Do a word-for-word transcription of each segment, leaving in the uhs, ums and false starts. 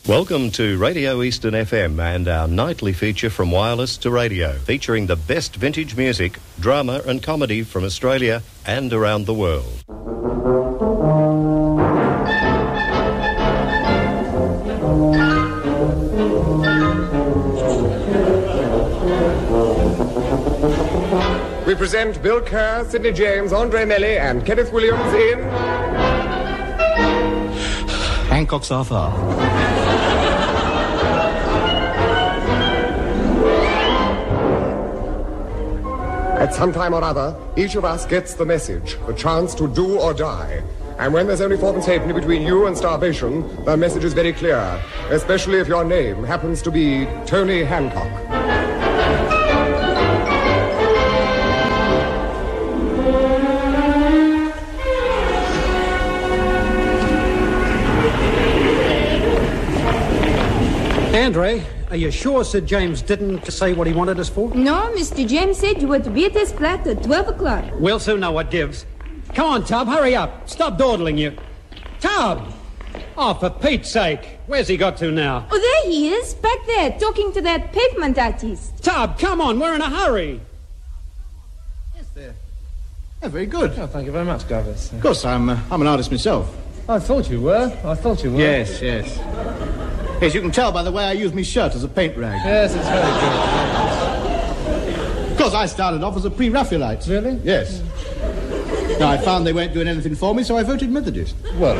Welcome to Radio Eastern F M and our nightly feature From Wireless to Radio, featuring the best vintage music, drama and comedy from Australia and around the world. We present Bill Kerr, Sidney James, Andre Melly and Kenneth Williams in... Hancock's half hour. At some time or other, each of us gets the message, the chance to do or die. And when there's only fourpence halfpenny between you and starvation, the message is very clear, especially if your name happens to be Tony Hancock. Andre, are you sure Sir James didn't say what he wanted us for? No, Mister James said you were to be at his flat at twelve o'clock. We'll soon know what gives. Come on, Tub, hurry up. Stop dawdling you. Tub! Oh, for Pete's sake. Where's he got to now? Oh, there he is, back there, talking to that pavement artist. Tub, come on, we're in a hurry. Yes, there. Oh, very good. Oh, thank you very much, Garvis. Of course, I'm, uh, I'm an artist myself. I thought you were. I thought you were. Yes, yes. Yes, you can tell by the way I use my shirt as a paint rag. Yes, it's very good. Of course, I started off as a pre-Raphaelite. Really? Yes. Now, I found they weren't doing anything for me, so I voted Methodist. Well,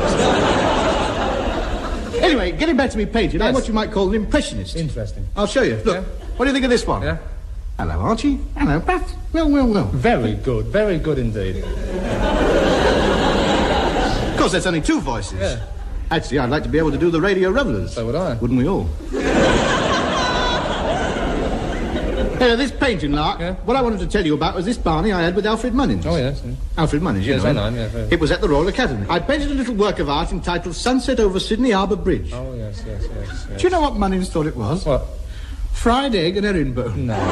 anyway, getting back to me painting, yes. I'm what you might call an impressionist. Interesting. I'll show you. Look, yeah. What do you think of this one? Yeah. Hello, Archie. Hello, Pat. Well, well, well. Very good. Very good indeed. Of course, there's only two voices. Yeah. Actually, I'd like to be able to do the Radio Revellers. So would I. Wouldn't we all? Hey, this painting, Lark, yeah. What I wanted to tell you about was this Barney I had with Alfred Munnins. Oh, yes. Yeah. Alfred Munnins, you yes, know I him. know him, yes. Yeah. It was at the Royal Academy. I painted a little work of art entitled Sunset Over Sydney Harbour Bridge. Oh, yes, yes, yes, yes. Do you know what Munnins thought it was? What? Fried egg and herringbone. No.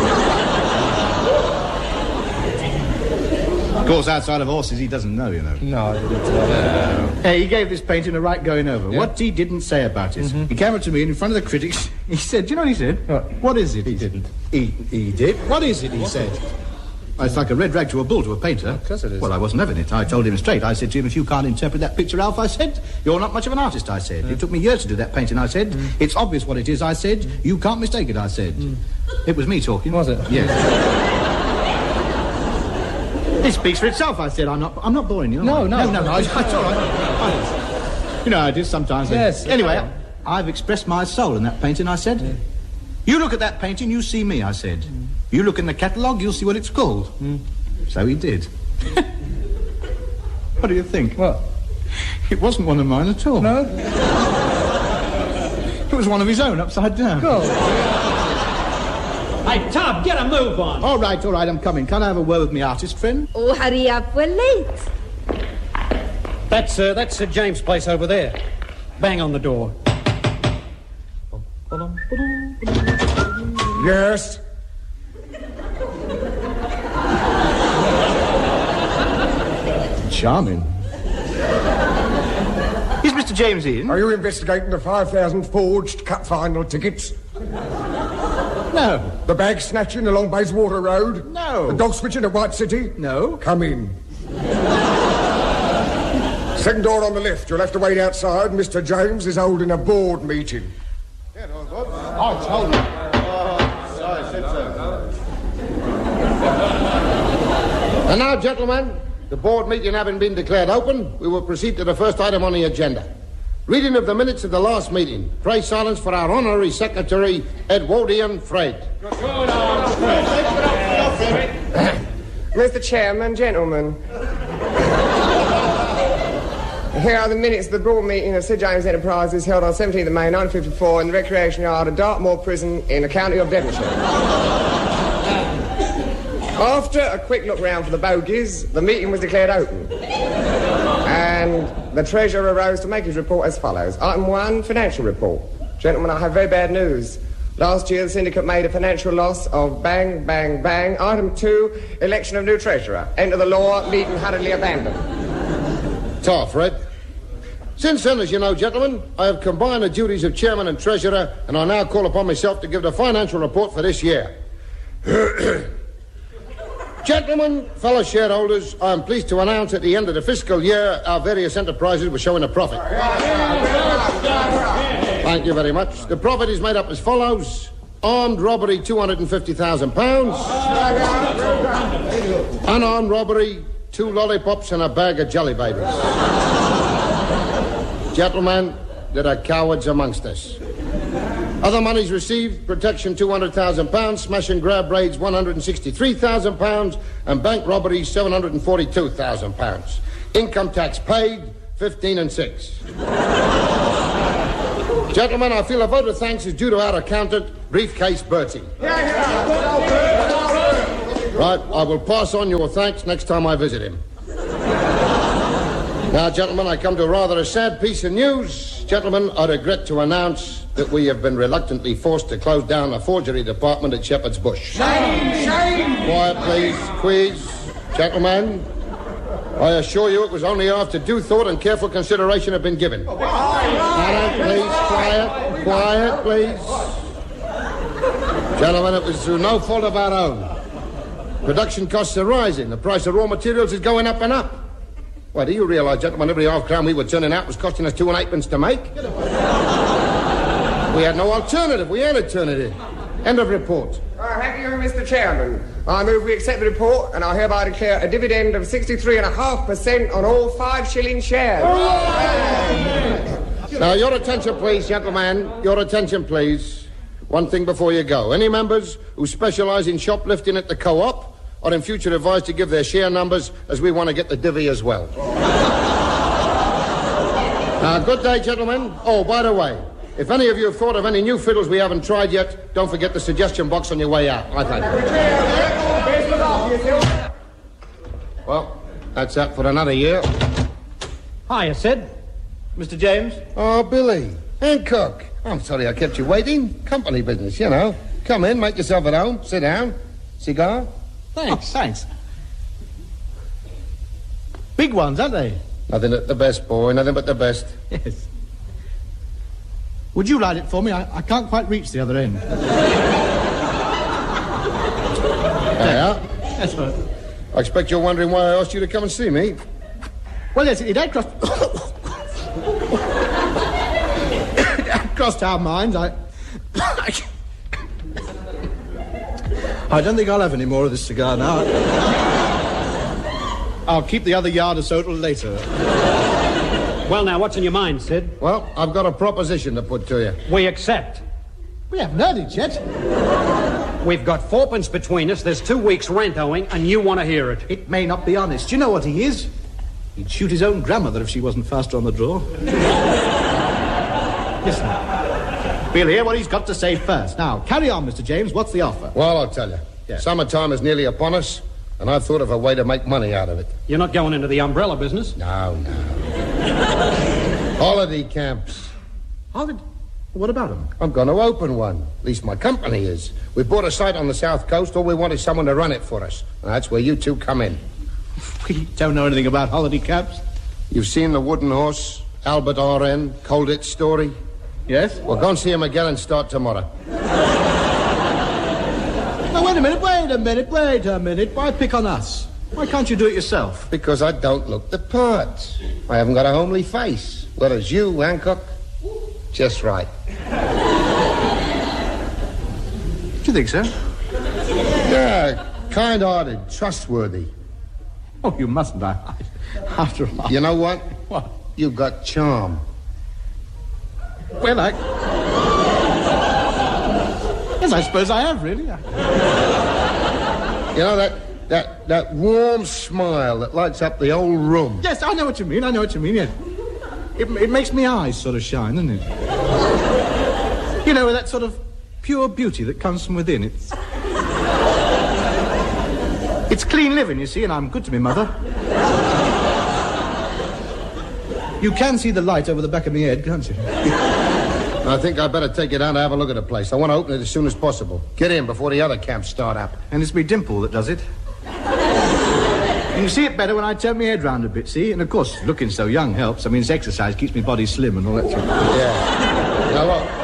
Of course, outside of horses, he doesn't know, you know. No, I didn't. Uh, Hey, he gave this painting a right going over. Yeah. What he didn't say about it. Mm-hmm. He came up to me and in front of the critics, he said, do you know what he said? What? What is it? He didn't. He, he did. What is it, he what said? Oh, it's like a red rag to a bull to a painter. Of course it is. Well, I wasn't having it. I told him straight. I said to him, if you can't interpret that picture, Alf, I said, you're not much of an artist, I said. Mm. It took me years to do that painting, I said. Mm. It's obvious what it is, I said. Mm. You can't mistake it, I said. Mm. It was me talking. Was it? Yes. It speaks for itself, I said. I'm not I'm not boring you. No, no, no, no, no. It's all right. You know, I do sometimes. Yes. Anyway, I, I've expressed my soul in that painting, I said. Yeah. You look at that painting, you see me, I said. Mm. You look in the catalogue, you'll see what it's called. Mm. So he did. What do you think? What? It wasn't one of mine at all. No? It was one of his own, upside down. Go. Hey, Tub, get a move on. All right, all right, I'm coming. Can I have a word with me artist friend? Oh, hurry up, we're late. That's, uh, that's Sir James' place over there. Bang on the door. Yes? Charming. Is Mister James in? Are you investigating the five thousand forged cup final tickets? No. The bag snatching along Bayswater Road? No. The dog switching at White City? No. Come in. Second door on the left. You'll have to wait outside. Mister James is holding a board meeting. Yeah, no, what? Oh, it's holding. Oh, sorry, I said so. And now, gentlemen, the board meeting having been declared open, we will proceed to the first item on the agenda. Reading of the minutes of the last meeting. Pray silence for our honorary secretary, Edwardian Fred. Mister Chairman, gentlemen. Here are the minutes of the board meeting of Sir James Enterprises held on seventeenth of May nineteen fifty-four in the recreation yard of Dartmoor Prison in the county of Devonshire. After a quick look round for the bogies, the meeting was declared open. And the Treasurer arose to make his report as follows. Item one, financial report. Gentlemen, I have very bad news. Last year, the syndicate made a financial loss of bang, bang, bang. Item two, election of new Treasurer. Enter the law, meeting hurriedly abandoned. Ta, Fred. Since then, as you know, gentlemen, I have combined the duties of chairman and treasurer, and I now call upon myself to give the financial report for this year. Gentlemen, fellow shareholders, I am pleased to announce at the end of the fiscal year our various enterprises were showing a profit. Thank you very much. The profit is made up as follows. Armed robbery, two hundred fifty thousand pounds. Unarmed robbery, two lollipops and a bag of jelly babies. Gentlemen, there are cowards amongst us. Other monies received, protection two hundred thousand pounds, smash and grab raids one hundred sixty-three thousand pounds, and bank robberies seven hundred forty-two thousand pounds. Income tax paid, fifteen and six. Gentlemen, I feel a vote of thanks is due to our accountant, Briefcase Bertie. Right, I will pass on your thanks next time I visit him. Now, gentlemen, I come to rather a sad piece of news. Gentlemen, I regret to announce that we have been reluctantly forced to close down the forgery department at Shepherd's Bush. Shame! Shame! Quiet, please. Quiz. Gentlemen, I assure you it was only after due thought and careful consideration have been given. Quiet, please. Quiet. Quiet, please. Gentlemen, it was through no fault of our own. Production costs are rising. The price of raw materials is going up and up. Why, do you realise, gentlemen, every half crown we were turning out was costing us two and eightpence to make? We had no alternative. We had to turn it in. End of report. Uh, thank you, Mister Chairman. I move we accept the report, and I hereby declare a dividend of sixty-three and a half percent on all five shilling shares. Now, your attention, please, gentlemen. Your attention, please. One thing before you go. Any members who specialise in shoplifting at the co-op are in future advised to give their share numbers, as we want to get the divvy as well. Now, good day, gentlemen. Oh, by the way, if any of you have thought of any new fiddles we haven't tried yet, don't forget the suggestion box on your way out. I thank you. Well, that's that for another year. Hiya, Sid. Mister James? Oh, Billy. Hancock. I'm sorry I kept you waiting. Company business, you know. Come in, make yourself at home. Sit down. Cigar? Thanks, oh, thanks. Big ones, aren't they? Nothing but the best, boy. Nothing but the best. Yes. Would you light it for me? I, I can't quite reach the other end. Yeah? That's right. I expect you're wondering why I asked you to come and see me. Well, yes, it had crossed... it had crossed our minds. I... I don't think I'll have any more of this cigar now. I'll keep the other yard or so till later. Well, now, what's in your mind, Sid? Well, I've got a proposition to put to you. We accept. We haven't heard it yet. We've got fourpence between us, there's two weeks' rent owing, and you want to hear it. It may not be honest. Do you know what he is? He'd shoot his own grandmother if she wasn't faster on the draw. Listen, we'll hear what he's got to say first. Now, carry on, Mister James. What's the offer? Well, I'll tell you. Yeah. Summertime is nearly upon us, and I've thought of a way to make money out of it. You're not going into the umbrella business? No, no. Holiday camps. Holiday? What about them? I'm going to open one. At least my company is. We bought a site on the south coast. All we want is someone to run it for us. And that's where you two come in. We don't know anything about holiday camps. You've seen The Wooden Horse, Albert R N, Colditz story? Yes? Well, go and see him again and start tomorrow. Now, wait a minute, wait a minute, wait a minute. Why pick on us? Why can't you do it yourself? Because I don't look the part. I haven't got a homely face. Whereas you, Hancock, just right. Do you think so? Yeah, kind-hearted, trustworthy. Oh, you mustn't. I, I, after all... You know what? What? You've got charm. Well, I... Yes, I suppose I have, really. I... You know, that, that, that warm smile that lights up the whole room. Yes, I know what you mean. I know what you mean, yes. It, it makes me eyes sort of shine, doesn't it? You know, that sort of pure beauty that comes from within. It's... It's clean living, you see, and I'm good to me mother. You can see the light over the back of my head, can't you? I think I'd better take you down to have a look at the place. I want to open it as soon as possible. Get in before the other camps start up. And it's me Dimple that does it. You can see it better when I turn my head round a bit, see? And, of course, looking so young helps. I mean, it's exercise, keeps my body slim and all that sort of thing. Yeah. Now, look.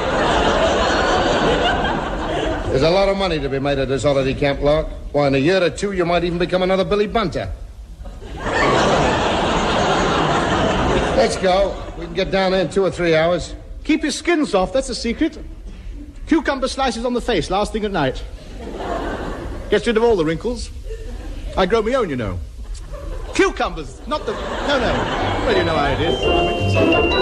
There's a lot of money to be made at this holiday camp, Lark. Why, in a year or two, you might even become another Billy Bunter. Let's go. We can get down there in two or three hours. Keep your skin soft, that's the secret. Cucumber slices on the face last thing at night. Gets rid of all the wrinkles. I grow my own, you know. Cucumbers, not the... No, no. Well, you know how it is.